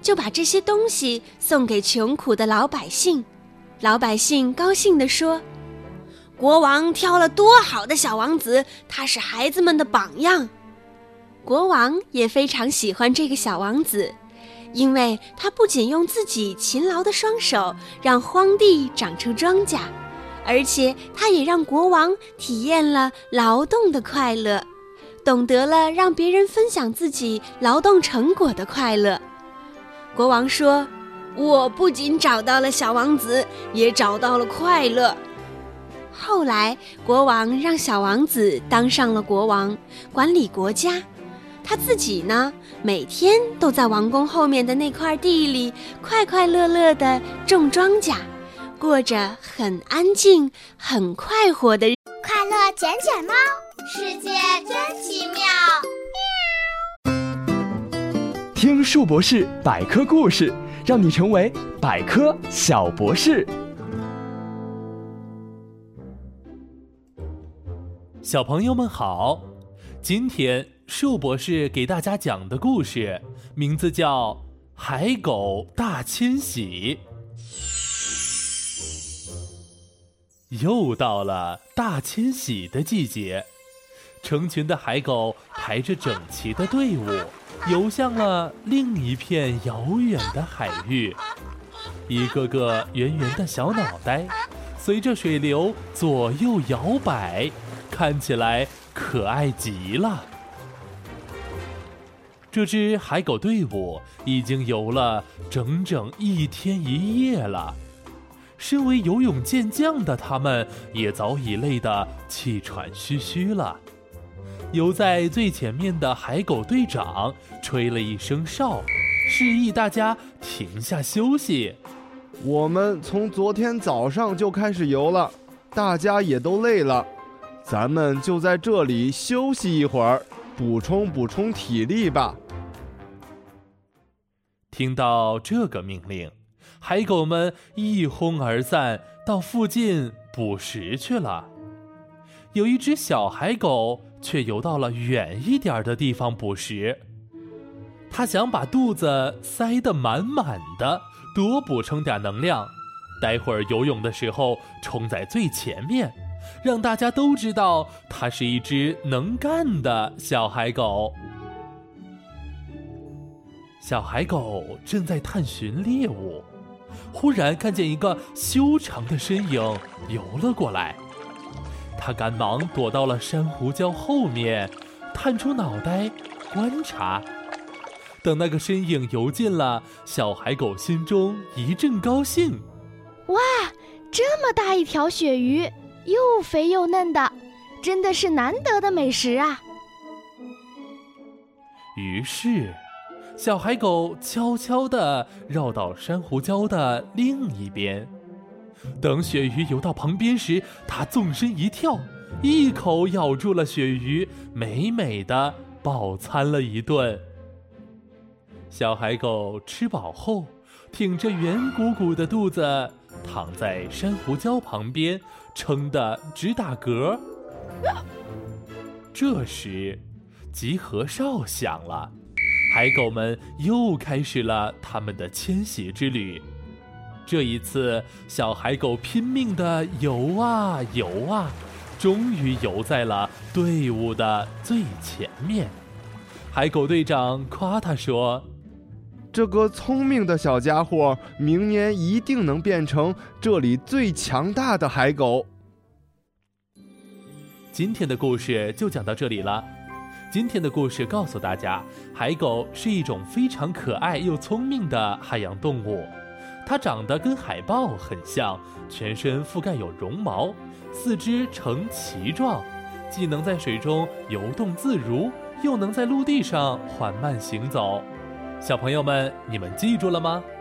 就把这些东西送给穷苦的老百姓。老百姓高兴地说：国王挑了多好的小王子，他是孩子们的榜样。国王也非常喜欢这个小王子，因为他不仅用自己勤劳的双手让荒地长出庄稼，而且他也让国王体验了劳动的快乐，懂得了让别人分享自己劳动成果的快乐。国王说：我不仅找到了小王子，也找到了快乐。后来国王让小王子当上了国王，管理国家。他自己呢，每天都在王宫后面的那块地里快快乐乐地种庄稼，过着很安静很快活的日子。 快乐捡捡猫，世界真奇妙。 听树博士百科故事，让你成为百科小博士。 小朋友们好，今天树博士给大家讲的故事名字叫《海狗大迁徙》。又到了大迁徙的季节，成群的海狗排着整齐的队伍，游向了另一片遥远的海域。一个个圆圆的小脑袋随着水流左右摇摆，看起来可爱极了。这支海狗队伍已经游了整整1天1夜了，身为游泳健将的他们也早已累得气喘吁吁了。游在最前面的海狗队长吹了一声哨，示意大家停下休息。 我们从昨天早上就开始游了，大家也都累了，咱们就在这里休息一会儿，补充体力吧。 听到这个命令，海狗们一哄而散，到附近捕食去了。有一只小海狗却游到了远一点的地方捕食，它想把肚子塞得满满的，多补充点能量，待会儿游泳的时候冲在最前面，让大家都知道它是一只能干的小海狗。小海狗正在探寻猎物，忽然看见一个修长的身影游了过来，它赶忙躲到了珊瑚礁后面，探出脑袋观察。等那个身影游近了，小海狗心中一阵高兴。 哇，这么大一条鳕鱼，又肥又嫩的，真的是难得的美食啊！ 于是小海狗悄悄地绕到珊瑚礁的另一边，等鳕鱼游到旁边时，它纵身一跳，一口咬住了鳕鱼，美美地饱餐了一顿。小海狗吃饱后，挺着圆鼓鼓的肚子，躺在珊瑚礁旁边，撑得直打嗝。这时，集合哨响了。海狗们又开始了他们的迁徙之旅。这一次，小海狗拼命地游啊游啊，终于游在了队伍的最前面。海狗队长夸他说： 这个聪明的小家伙，明年一定能变成这里最强大的海狗。 今天的故事就讲到这里了。今天的故事告诉大家，海狗是一种非常可爱又聪明的海洋动物。它长得跟海豹很像，全身覆盖有绒毛，四肢呈鳍状，既能在水中游动自如，又能在陆地上缓慢行走。小朋友们，你们记住了吗？